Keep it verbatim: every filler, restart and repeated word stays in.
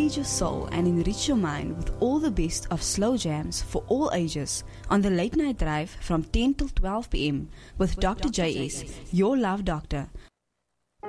feed your soul and enrich your mind with all the best of slow jams for all ages on the Late Night Drive from ten till twelve p.m. with Doctor J S, your love doctor,